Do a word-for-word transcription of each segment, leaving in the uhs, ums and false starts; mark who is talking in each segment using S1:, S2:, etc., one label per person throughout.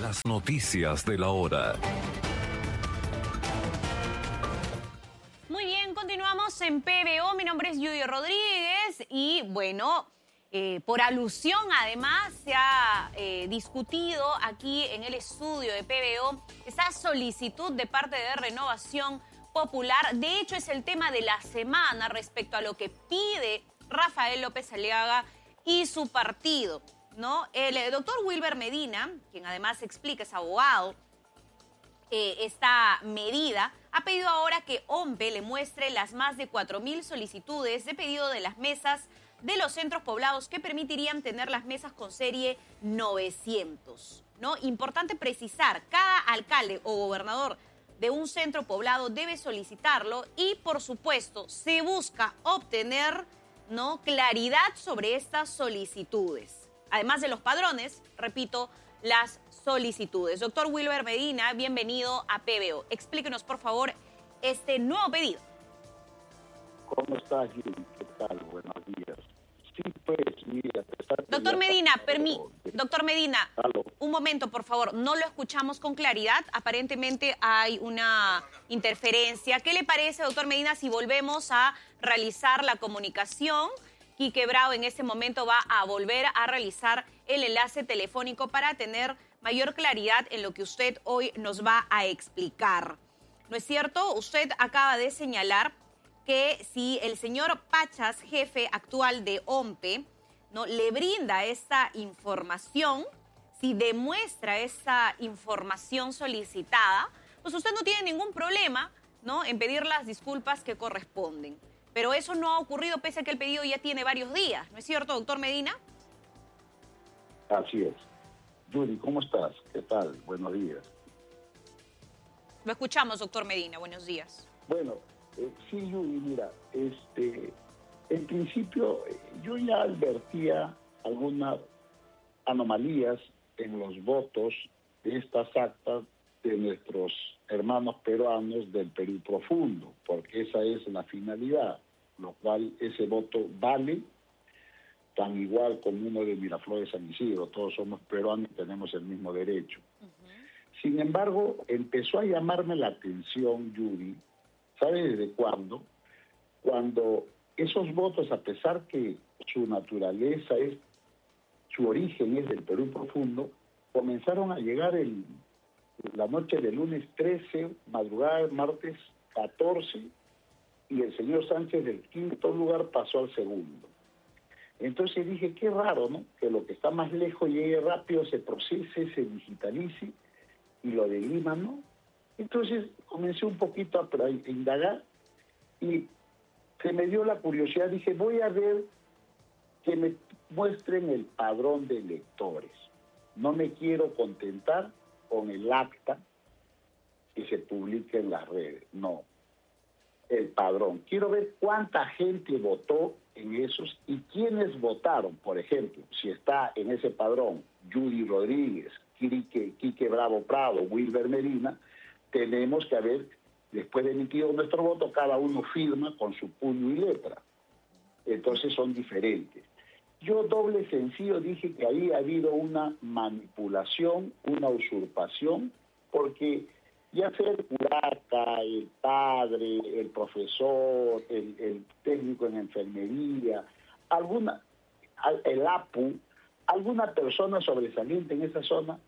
S1: Las noticias de la hora.
S2: Muy bien, continuamos en P B O. Mi nombre es Judy Rodríguez y bueno, eh, por alusión además se ha eh, discutido aquí en el estudio de P B O esa solicitud de parte de Renovación Popular. De hecho, es el tema de la semana respecto a lo que pide Rafael López Aliaga y su partido, ¿no? El, el doctor Wilber Medina, quien además explica, es abogado, eh, esta medida, ha pedido ahora que OMPE le muestre las más de cuatro mil solicitudes de pedido de las mesas de los centros poblados que permitirían tener las mesas con serie novecientos, ¿no? Importante precisar, cada alcalde o gobernador de un centro poblado debe solicitarlo y, por supuesto, se busca obtener, ¿no?, claridad sobre estas solicitudes. Además de los padrones, repito, las solicitudes. Doctor Wilber Medina, bienvenido a P B O. Explíquenos, por favor, este nuevo pedido.
S3: ¿Cómo estás, Judy? ¿Qué tal? Buenos días. Sí, pues, mira, a pesar de
S2: Doctor Medina, permi
S3: de...
S2: Doctor Medina,
S3: ¿Aló?
S2: Un momento, por favor. No lo escuchamos con claridad. Aparentemente hay una interferencia. ¿Qué le parece, doctor Medina, si volvemos a realizar la comunicación? Quique Bravo en este momento va a volver a realizar el enlace telefónico para tener mayor claridad en lo que usted hoy nos va a explicar. ¿No es cierto? Usted acaba de señalar que si el señor Pachas, jefe actual de OMPE, ¿no?, le brinda esta información, si demuestra esa información solicitada, pues usted no tiene ningún problema, ¿no?, en pedir las disculpas que corresponden. Pero eso no ha ocurrido pese a que el pedido ya tiene varios días. ¿No es cierto, doctor Medina?
S3: Así es. Judy, ¿cómo estás? ¿Qué tal? Buenos días.
S2: Lo escuchamos, doctor Medina. Buenos días.
S3: Bueno, eh, sí, Judy, mira, este, en principio eh, yo ya advertía algunas anomalías en los votos de estas actas de nuestros hermanos peruanos del Perú profundo, porque esa es la finalidad, lo cual ese voto vale tan igual como uno de Miraflores San Isidro, todos somos peruanos y tenemos el mismo derecho. Uh-huh. Sin embargo, empezó a llamarme la atención, Judy, ¿sabe desde cuándo? Cuando esos votos, a pesar que su naturaleza es, su origen es del Perú profundo, comenzaron a llegar el la noche del lunes trece, madrugada del martes catorce, y el señor Sánchez del quinto lugar pasó al segundo. Entonces dije, qué raro, ¿no?, que lo que está más lejos llegue rápido, se procese, se digitalice, y lo de Lima, ¿no? Entonces comencé un poquito a, a indagar, y se me dio la curiosidad, dije, voy a ver que me muestren el padrón de electores. No me quiero contentar con el acta que se publica en las redes, no, el padrón. Quiero ver cuánta gente votó en esos y quiénes votaron. Por ejemplo, si está en ese padrón Judy Rodríguez, Quique, Quique Bravo Prado, Wilber Medina, tenemos que haber, después de emitido nuestro voto, cada uno firma con su puño y letra. Entonces son diferentes. Yo doble sencillo dije que ahí ha habido una manipulación, una usurpación, porque ya sea el curaca, el padre, el profesor, el, el técnico en enfermería, alguna, el A P U, alguna persona sobresaliente en esa zona,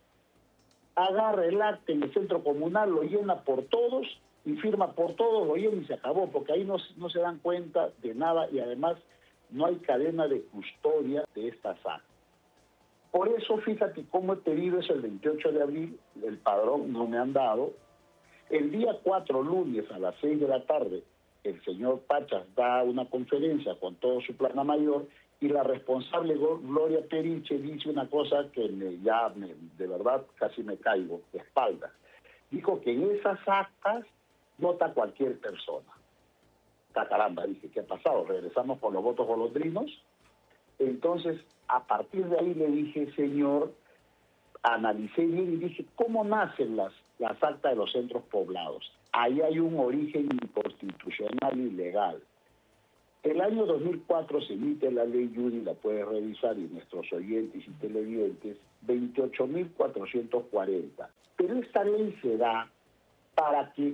S3: agarra el acta en el centro comunal, lo llena por todos y firma por todos, lo llena y se acabó, porque ahí no, no se dan cuenta de nada y además no hay cadena de custodia de estas actas. Por eso, fíjate cómo he pedido eso el veintiocho de abril, el padrón no me han dado. El día cuatro, lunes, a las seis de la tarde, el señor Pachas da una conferencia con todo su plana mayor y la responsable Gloria Periche dice una cosa que me, ya me, de verdad casi me caigo de espaldas. Dijo que en esas actas vota cualquier persona. ¡Ah, caramba! Dije, ¿qué ha pasado? ¿Regresamos por los votos golondrinos? Entonces, a partir de ahí le dije, señor, analicé bien y dije, ¿cómo nacen las, las actas de los centros poblados? Ahí hay un origen inconstitucional y ilegal. El año dos mil cuatro se emite la ley Judy, la puedes revisar, y nuestros oyentes y televidentes, veintiocho mil cuatrocientos cuarenta. Pero esta ley se da para que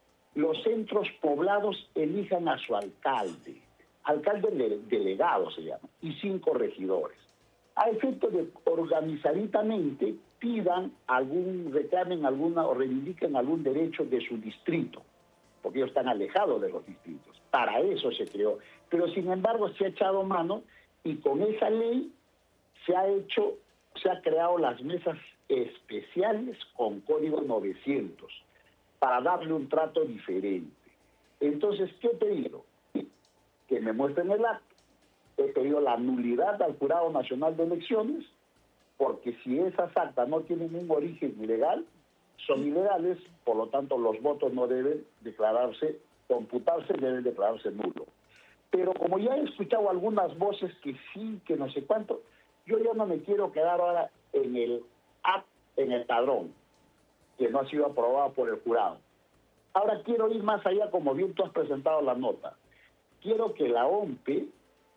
S3: los centros poblados elijan a su alcalde, alcalde de, delegado se llama, y cinco regidores, a efecto de organizadamente pidan algún, reclamen alguna o reivindiquen algún derecho de su distrito, porque ellos están alejados de los distritos. Para eso se creó. Pero sin embargo se ha echado mano y con esa ley se ha hecho, se ha creado las mesas especiales con código novecientos para darle un trato diferente. Entonces, ¿qué he pedido? Que me muestren el acto. He pedido la nulidad al Jurado Nacional de Elecciones, porque si esas actas no tienen un origen legal, son ilegales, por lo tanto los votos no deben declararse, computarse, deben declararse nulos. Pero como ya he escuchado algunas voces que sí, que no sé cuánto, yo ya no me quiero quedar ahora en el act, en el padrón, que no ha sido aprobado por el jurado. Ahora quiero ir más allá, como bien tú has presentado la nota. Quiero que la O M P E,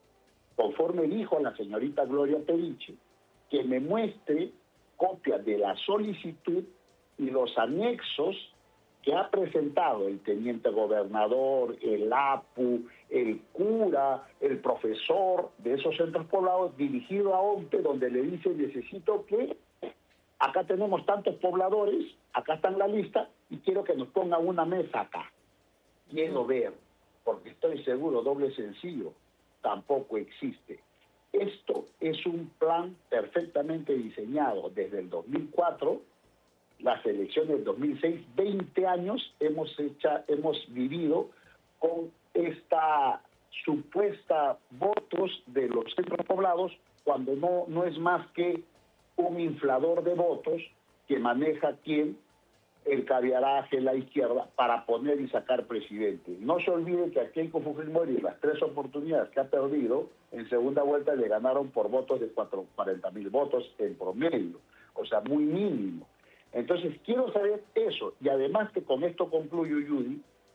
S3: conforme dijo la señorita Gloria Periche, que me muestre copia de la solicitud y los anexos que ha presentado el teniente gobernador, el A P U, el cura, el profesor de esos centros poblados, dirigido a O M P E, donde le dice, necesito que acá tenemos tantos pobladores, acá está en la lista, y quiero que nos pongan una mesa acá. Quiero ver, porque estoy seguro, doble sencillo, tampoco existe. Esto es un plan perfectamente diseñado desde el dos mil cuatro, las elecciones del dos mil seis, veinte años hemos, hecha, hemos vivido con esta supuesta votos de los centros poblados, cuando no, no es más que un inflador de votos que maneja quien el caviaraje, la izquierda, para poner y sacar presidente. No se olvide que a Keiko Fujimori, las tres oportunidades que ha perdido, en segunda vuelta le ganaron por votos de cuarenta mil votos en promedio, o sea, muy mínimo. Entonces, quiero saber eso, y además que con esto concluyo, Judy,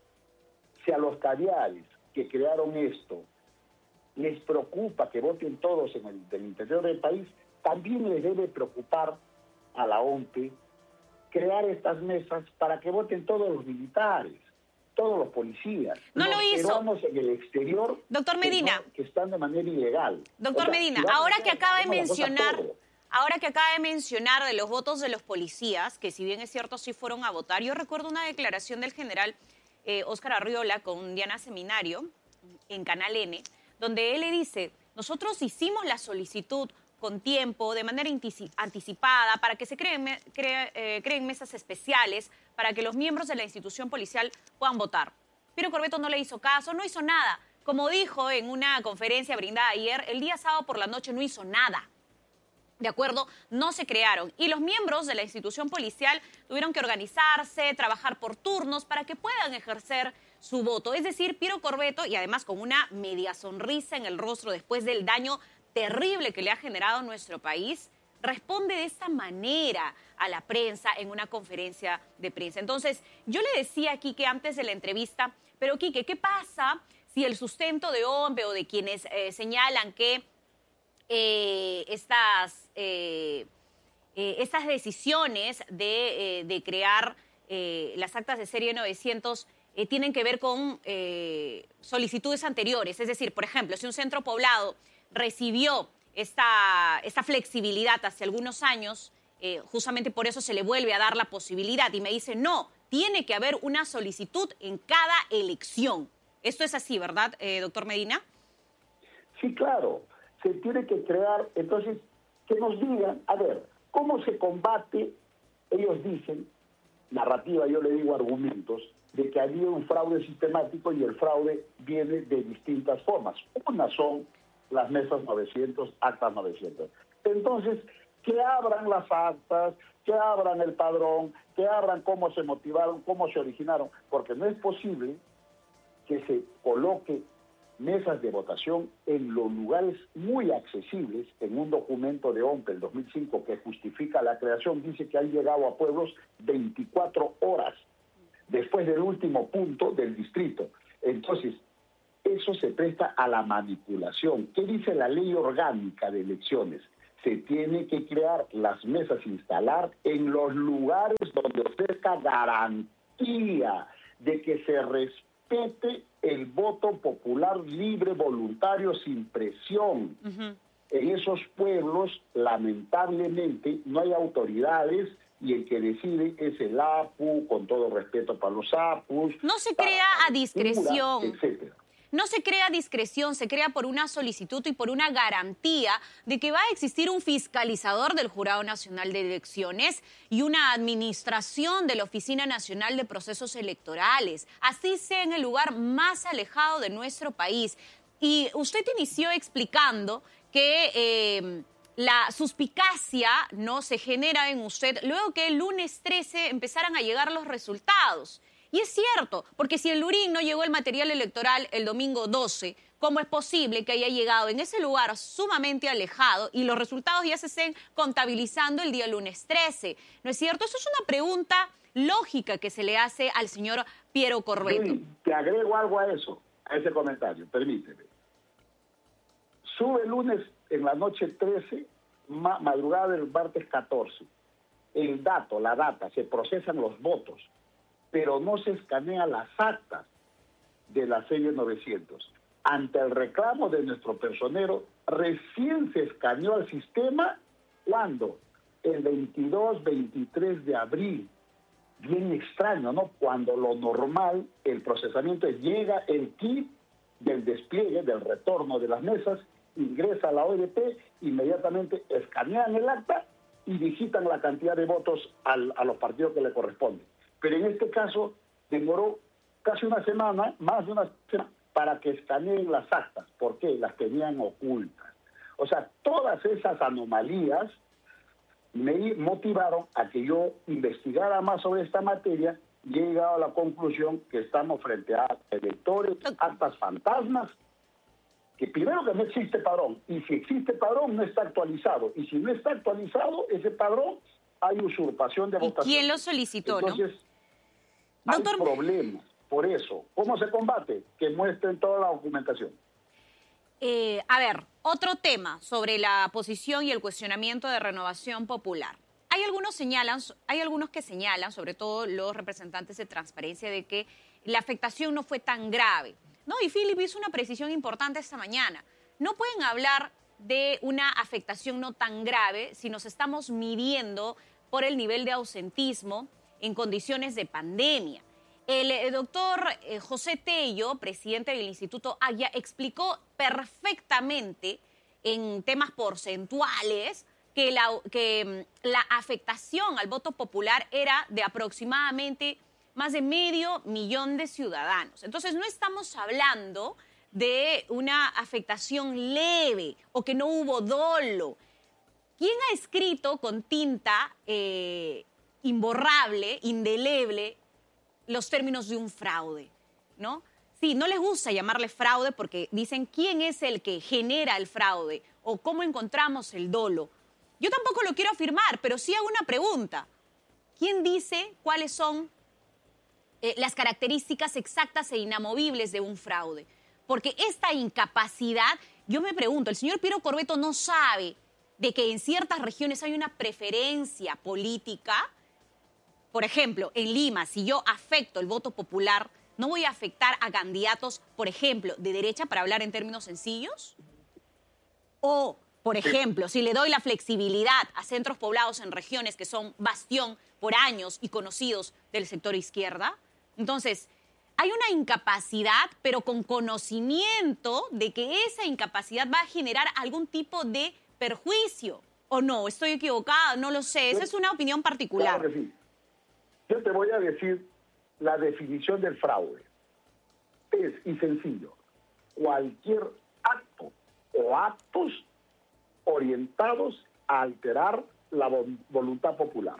S3: si a los caviares que crearon esto les preocupa que voten todos en el del interior del país, también les debe preocupar a la O M P E crear estas mesas para que voten todos los militares, todos los policías,
S2: no
S3: los
S2: lo hizo.
S3: peruanos en el exterior,
S2: Doctor Medina,
S3: que, no, que están de manera ilegal.
S2: Doctor
S3: o sea,
S2: Medina,
S3: si
S2: ahora
S3: hacer,
S2: que acaba de mencionar,
S3: todo.
S2: ahora que acaba de mencionar de los votos de los policías, que si bien es cierto sí fueron a votar, yo recuerdo una declaración del general eh, Óscar Arriola con Diana Seminario en Canal N, donde él le dice, nosotros hicimos la solicitud con tiempo, de manera anticipada, para que se creen, cre, eh, creen mesas especiales para que los miembros de la institución policial puedan votar. Piero Corbeto no le hizo caso, no hizo nada. Como dijo en una conferencia brindada ayer, el día sábado por la noche no hizo nada. ¿De acuerdo? No se crearon. Y los miembros de la institución policial tuvieron que organizarse, trabajar por turnos para que puedan ejercer su voto. Es decir, Piero Corbeto, y además con una media sonrisa en el rostro después del daño terrible que le ha generado a nuestro país, responde de esta manera a la prensa en una conferencia de prensa. Entonces, yo le decía a Quique antes de la entrevista, pero Quique, ¿qué pasa si el sustento de O M P E o de quienes eh, señalan que eh, estas, eh, eh, estas decisiones de, eh, de crear eh, las actas de serie novecientos eh, tienen que ver con eh, solicitudes anteriores? Es decir, por ejemplo, si un centro poblado recibió esta, esta flexibilidad hace algunos años, eh, justamente por eso se le vuelve a dar la posibilidad. Y me dice, no, tiene que haber una solicitud en cada elección. Esto es así, ¿verdad, eh, doctor Medina?
S3: Sí, claro. Se tiene que crear, entonces, que nos digan, a ver, ¿cómo se combate? Ellos dicen, narrativa, yo le digo argumentos, de que había un fraude sistemático y el fraude viene de distintas formas. Unas son las mesas novecientos, actas novecientos. Entonces, que abran las actas, que abran el padrón, que abran cómo se motivaron, cómo se originaron, porque no es posible que se coloque mesas de votación en los lugares muy accesibles. En un documento de O M P E el dos mil cinco que justifica la creación, dice que han llegado a pueblos veinticuatro horas después del último punto del distrito. Entonces, eso se presta a la manipulación. ¿Qué dice la ley orgánica de elecciones? se tiene que crear las mesas, instalar en los lugares donde ofrezca garantía de que se respete el voto popular libre, voluntario, sin presión. Uh-huh. En esos pueblos, lamentablemente, no hay autoridades y el que decide es el A P U, con todo respeto para los A P Us.
S2: No se crea a discreción.
S3: Etcétera.
S2: No se crea discreción, se crea por una solicitud y por una garantía de que va a existir un fiscalizador del Jurado Nacional de Elecciones y una administración de la Oficina Nacional de Procesos Electorales, así sea en el lugar más alejado de nuestro país. Y usted inició explicando que eh, la suspicacia no se genera en usted luego que el lunes trece empezaran a llegar los resultados. Y es cierto, porque si en Lurín no llegó el material electoral el domingo doce, ¿cómo es posible que haya llegado en ese lugar sumamente alejado y los resultados ya se estén contabilizando el día lunes trece? ¿No es cierto? Eso es una pregunta lógica que se le hace al señor Piero Corbeto.
S3: Sí, te agrego algo a eso, a ese comentario, permíteme. Sube el lunes en la noche trece, ma madrugada del martes catorce. El dato, la data, se procesan los votos, pero no se escanean las actas de la serie novecientos. Ante el reclamo de nuestro personero, recién se escaneó al sistema, ¿cuándo? El veintidós, veintitrés de abril. Bien extraño, ¿no? Cuando lo normal, el procesamiento es, llega el kit del despliegue, del retorno de las mesas, ingresa a la O E D P, inmediatamente escanean el acta y digitan la cantidad de votos al, a los partidos que le corresponden. Pero en este caso demoró casi una semana, más de una semana, para que escaneen las actas. ¿Por qué? Las tenían ocultas. O sea, todas esas anomalías me motivaron a que yo investigara más sobre esta materia y he llegado a la conclusión que estamos frente a electores, actas fantasmas, que primero que no existe padrón, y si existe padrón no está actualizado, y si no está actualizado ese padrón, hay usurpación de
S2: ¿Y
S3: votación.
S2: quién lo solicitó?
S3: Entonces,
S2: ¿no?
S3: hay
S2: Doctor...
S3: problemas. Por eso, ¿cómo se combate? Que muestren toda la documentación.
S2: Eh, a ver, otro tema sobre la posición y el cuestionamiento de Renovación Popular. Hay algunos, señalan, hay algunos que señalan, sobre todo los representantes de Transparencia, de que la afectación no fue tan grave, ¿no? Y Philip hizo una precisión importante esta mañana. No pueden hablar de una afectación no tan grave si nos estamos midiendo por el nivel de ausentismo en condiciones de pandemia. El, el doctor eh, José Tello, presidente del Instituto Aggia, explicó perfectamente en temas porcentuales que la, que la afectación al voto popular era de aproximadamente más de medio millón de ciudadanos. Entonces no estamos hablando de una afectación leve o que no hubo dolo. ¿Quién ha escrito con tinta eh, imborrable, indeleble, los términos de un fraude, ¿no? Sí, no les gusta llamarle fraude porque dicen quién es el que genera el fraude o cómo encontramos el dolo. Yo tampoco lo quiero afirmar, pero sí hago una pregunta. ¿Quién dice cuáles son eh, las características exactas e inamovibles de un fraude? Porque esta incapacidad, yo me pregunto, el señor Piero Corbeto no sabe de que en ciertas regiones hay una preferencia política. Por ejemplo, en Lima, si yo afecto el voto popular, ¿no voy a afectar a candidatos, por ejemplo, de derecha, para hablar en términos sencillos? O, por ejemplo, si le doy la flexibilidad a centros poblados en regiones que son bastión por años y conocidos del sector izquierda. Entonces, hay una incapacidad, pero con conocimiento de que esa incapacidad va a generar algún tipo de perjuicio. ¿O no? ¿Estoy equivocada? No lo sé. Esa es una opinión particular.
S3: Claro que sí. Yo te voy a decir la definición del fraude. Es, y sencillo, cualquier acto o actos orientados a alterar la voluntad popular.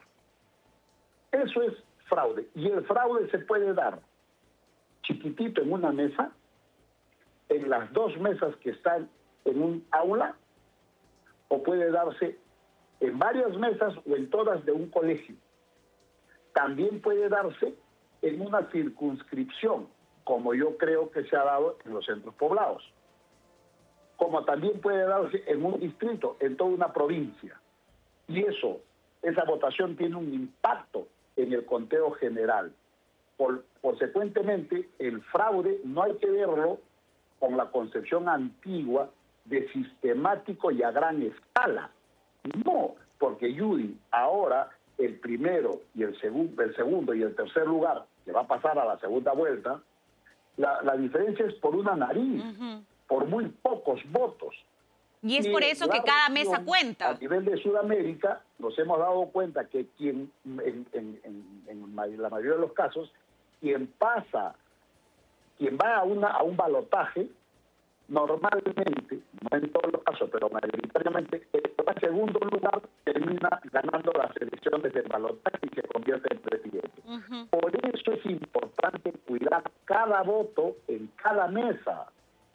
S3: Eso es fraude. Y el fraude se puede dar chiquitito en una mesa, en las dos mesas que están en un aula, o puede darse en varias mesas o en todas de un colegio. También puede darse en una circunscripción, como yo creo que se ha dado en los centros poblados. como también puede darse en un distrito, en toda una provincia. Y eso, esa votación tiene un impacto en el conteo general. Por, consecuentemente, el fraude no hay que verlo con la concepción antigua de sistemático y a gran escala. No, porque Judy, ahora el primero y el, segu el segundo y el tercer lugar, que va a pasar a la segunda vuelta, la, la diferencia es por una nariz, uh-huh. por muy pocos votos.
S2: Y es y por eso que cada mesa cuenta.
S3: A nivel de Sudamérica, nos hemos dado cuenta que quien, en, en, en, en la mayoría de los casos, quien pasa, quien va a, una, a un balotaje, normalmente, no en todos los casos, pero mayoritariamente, el segundo lugar termina ganando las elecciones del balotaje y se convierte en presidente. Uh-huh. Por eso es importante cuidar cada voto en cada mesa.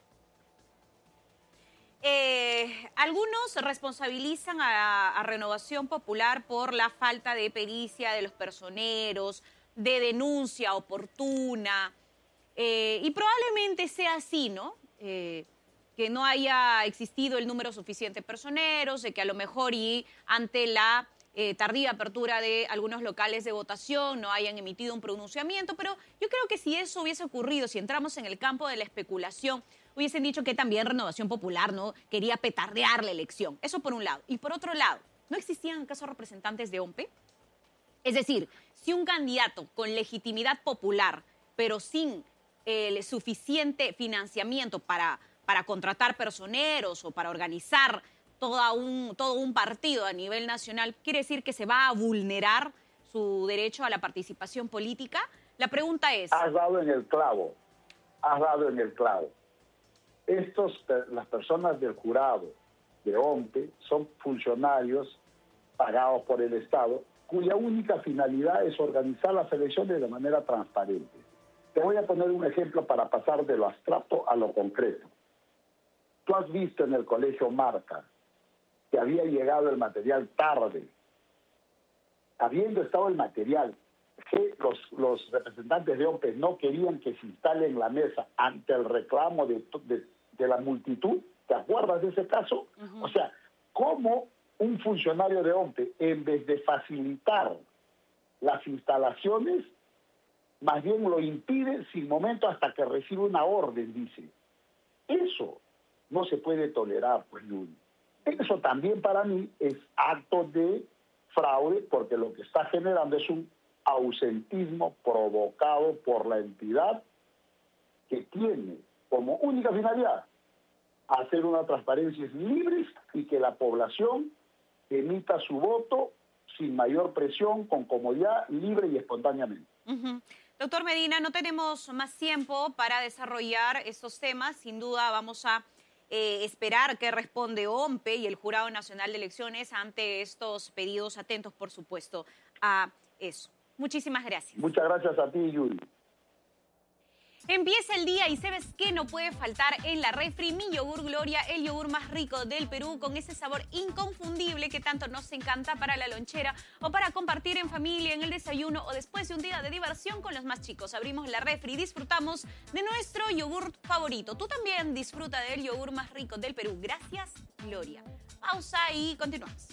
S2: Eh, algunos responsabilizan a, a Renovación Popular por la falta de pericia de los personeros, de denuncia oportuna, eh, y probablemente sea así, ¿no? Eh, que no haya existido el número suficiente de personeros, de que a lo mejor y ante la eh, tardía apertura de algunos locales de votación no hayan emitido un pronunciamiento, pero yo creo que si eso hubiese ocurrido, si entramos en el campo de la especulación, hubiesen dicho que también Renovación Popular no quería petardear la elección. Eso por un lado. Y por otro lado, ¿no existían acaso representantes de OMPE? Es decir, si un candidato con legitimidad popular, pero sin el suficiente financiamiento para, para contratar personeros o para organizar toda un, todo un partido a nivel nacional, ¿quiere decir que se va a vulnerar su derecho a la participación política? La pregunta es...
S3: Has dado en el clavo, has dado en el clavo. Estos, las personas del jurado de OMPE son funcionarios pagados por el Estado, cuya única finalidad es organizar las elecciones de manera transparente. Te voy a poner un ejemplo para pasar de lo abstracto a lo concreto. Tú has visto en el Colegio Marca que había llegado el material tarde. Habiendo estado el material, que los, los representantes de OMPE no querían que se instale en la mesa ante el reclamo de, de, de la multitud. ¿Te acuerdas de ese caso? Uh-huh. O sea, ¿cómo un funcionario de OMPE, en vez de facilitar las instalaciones, más bien lo impide sin momento hasta que recibe una orden, dice? Eso no se puede tolerar, pues, Yuri. Eso también para mí es acto de fraude, porque lo que está generando es un ausentismo provocado por la entidad que tiene como única finalidad hacer unas transparencias libres y que la población emita su voto sin mayor presión, con comodidad, libre y espontáneamente.
S2: Uh-huh. Doctor Medina, no tenemos más tiempo para desarrollar estos temas. Sin duda vamos a eh, esperar qué responde OMPE y el Jurado Nacional de Elecciones ante estos pedidos, atentos, por supuesto, a eso. Muchísimas gracias.
S3: Muchas gracias a ti, Yuri.
S2: Empieza el día y ¿sabes qué no puede faltar en la refri? Mi yogur Gloria, el yogur más rico del Perú, con ese sabor inconfundible que tanto nos encanta para la lonchera o para compartir en familia, en el desayuno o después de un día de diversión con los más chicos. Abrimos la refri y disfrutamos de nuestro yogur favorito. Tú también disfruta del yogur más rico del Perú. Gracias, Gloria. Pausa y continuamos.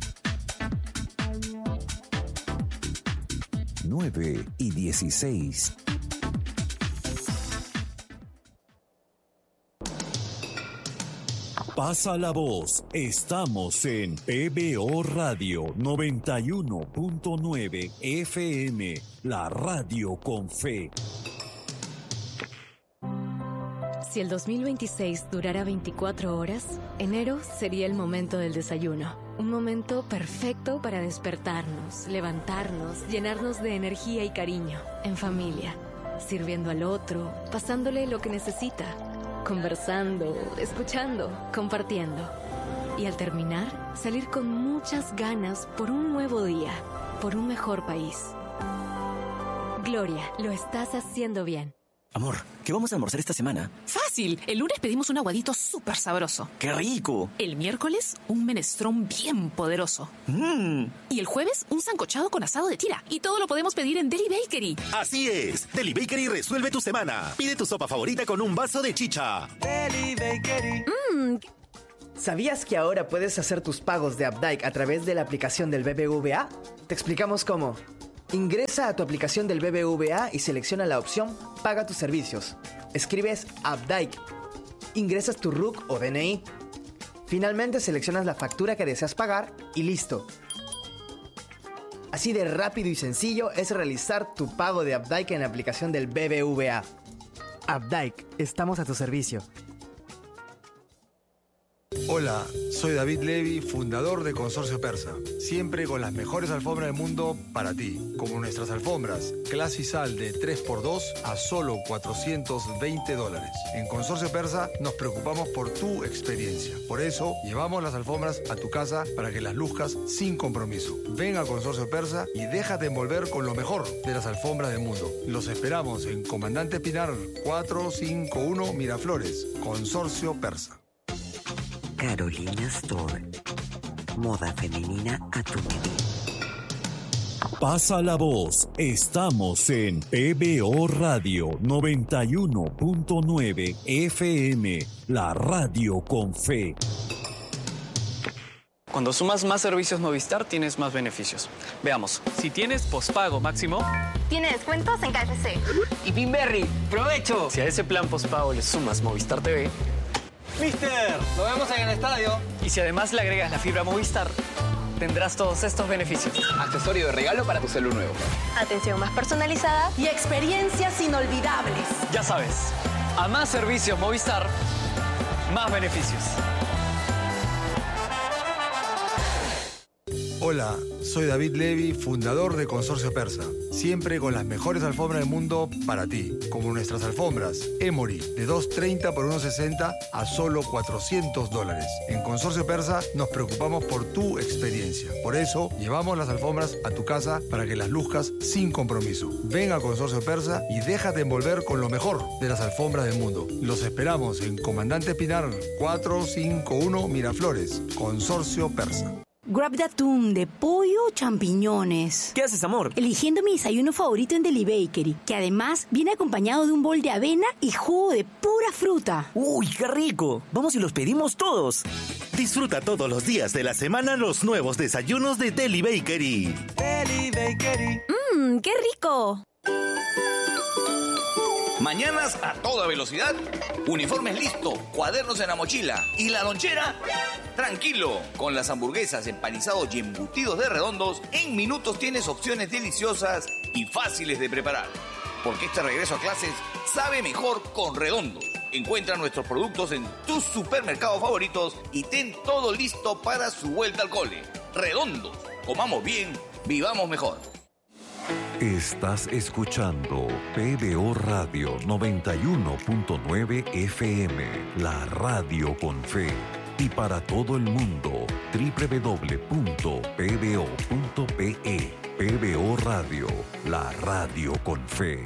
S1: nueve y dieciséis. Pasa la voz. Estamos en P B O Radio noventa y uno punto nueve F M, la radio con fe.
S4: Si el dos mil veintiséis durara veinticuatro horas, enero sería el momento del desayuno. Un momento perfecto para despertarnos, levantarnos, llenarnos de energía y cariño, en familia, sirviendo al otro, pasándole lo que necesita, conversando, escuchando, compartiendo. Y al terminar, salir con muchas ganas por un nuevo día, por un mejor país. Gloria, lo estás haciendo bien.
S5: Amor, ¿qué vamos a almorzar esta semana?
S6: Fácil. El lunes pedimos un aguadito súper sabroso.
S5: ¡Qué rico!
S6: El miércoles, un menestrón bien poderoso.
S5: ¡Mmm!
S6: Y el jueves, un sancochado con asado de tira. Y todo lo podemos pedir en Deli Bakery.
S7: Así es. Deli Bakery resuelve tu semana. Pide tu sopa favorita con un vaso de chicha.
S8: Deli Bakery.
S6: Mmm,
S7: Mmm...
S8: ¿Sabías que ahora puedes hacer tus pagos de Updike a través de la aplicación del B B V A? Te explicamos cómo. Ingresa a tu aplicación del B B V A y selecciona la opción Paga tus servicios. Escribes Updike. Ingresas tu R U C o D N I. Finalmente seleccionas la factura que deseas pagar y listo. Así de rápido y sencillo es realizar tu pago de Updike en la aplicación del B B V A. Updike, estamos a tu servicio.
S9: Hola, soy David Levy, fundador de Consorcio Persa. Siempre con las mejores alfombras del mundo para ti. Como nuestras alfombras, Clasisal de tres por dos a solo cuatrocientos veinte dólares. En Consorcio Persa nos preocupamos por tu experiencia. Por eso, llevamos las alfombras a tu casa para que las luzcas sin compromiso. Ven a Consorcio Persa y déjate envolver con lo mejor de las alfombras del mundo. Los esperamos en Comandante Pinar cuatrocientos cincuenta y uno Miraflores. Consorcio Persa.
S10: Carolina Store. Moda femenina a tu medida.
S1: Pasa la voz. Estamos en P B O Radio noventa y uno punto nueve F M, la radio con fe.
S11: Cuando sumas más servicios Movistar, tienes más beneficios. Veamos.
S12: Si tienes pospago máximo,
S13: tiene descuentos en K F C.
S14: Y Pinberry, ¡provecho!
S11: Si a ese plan pospago le sumas Movistar T V,
S14: ¡Mister! ¡Nos vemos en el estadio!
S11: Y si además le agregas la fibra Movistar, tendrás todos estos beneficios.
S14: Accesorio de regalo para tu celu nuevo.
S13: Atención más personalizada y experiencias inolvidables.
S11: Ya sabes, a más servicios Movistar, más beneficios.
S9: Hola, soy David Levy, fundador de Consorcio Persa. Siempre con las mejores alfombras del mundo para ti. Como nuestras alfombras Emory de dos treinta por uno sesenta a solo cuatrocientos dólares. En Consorcio Persa nos preocupamos por tu experiencia. Por eso llevamos las alfombras a tu casa para que las luzcas sin compromiso. Ven a Consorcio Persa y déjate envolver con lo mejor de las alfombras del mundo. Los esperamos en Comandante Pinar cuatrocientos cincuenta y uno Miraflores. Consorcio Persa.
S15: Grab de atún, de pollo o champiñones.
S5: ¿Qué haces, amor?
S15: Eligiendo mi desayuno favorito en Deli Bakery, que además viene acompañado de un bol de avena y jugo de pura fruta.
S5: ¡Uy, qué rico! Vamos y los pedimos todos.
S16: Disfruta todos los días de la semana los nuevos desayunos de Deli Bakery.
S14: Deli Bakery.
S15: ¡Mmm, qué rico!
S17: Mañanas a toda velocidad, uniformes listo, cuadernos en la mochila y la lonchera, tranquilo. Con las hamburguesas, empanizados y embutidos de Redondos, en minutos tienes opciones deliciosas y fáciles de preparar. Porque este regreso a clases sabe mejor con Redondos. Encuentra nuestros productos en tus supermercados favoritos y ten todo listo para su vuelta al cole. Redondos, comamos bien, vivamos mejor.
S1: Estás escuchando P B O Radio noventa y uno punto nueve F M, la radio con fe. Y para todo el mundo, doble u doble u doble u punto p b o punto p e. P B O Radio, la radio con fe.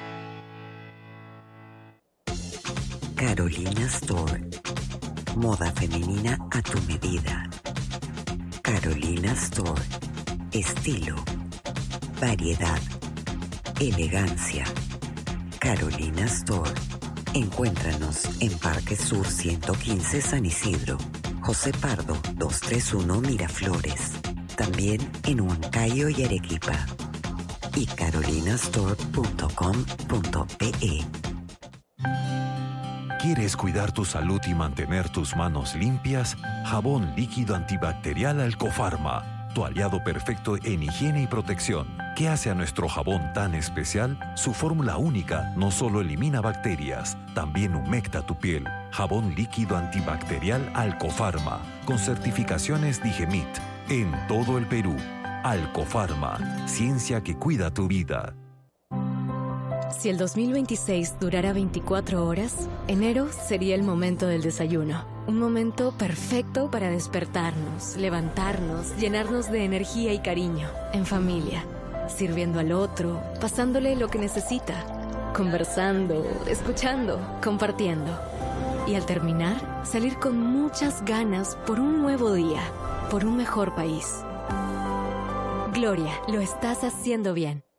S10: Carolina Store. Moda femenina a tu medida. Carolina Store. Estilo. Variedad, elegancia. Carolina Store. Encuéntranos en Parque Sur ciento quince San Isidro, José Pardo doscientos treinta y uno Miraflores. También en Huancayo y Arequipa. Y carolinastore punto com punto p e.
S1: ¿Quieres cuidar tu salud y mantener tus manos limpias? Jabón líquido antibacterial Alcofarma, tu aliado perfecto en higiene y protección. ¿Qué hace a nuestro jabón tan especial? Su fórmula única no solo elimina bacterias, también humecta tu piel. Jabón líquido antibacterial Alcofarma, con certificaciones Digemit, en todo el Perú. Alcofarma, ciencia que cuida tu vida.
S4: Si el dos mil veintiséis durara veinticuatro horas, enero sería el momento del desayuno. Un momento perfecto para despertarnos, levantarnos, llenarnos de energía y cariño, en familia, sirviendo al otro, pasándole lo que necesita, conversando, escuchando, compartiendo. Y al terminar, salir con muchas ganas por un nuevo día, por un mejor país. Gloria, lo estás haciendo bien.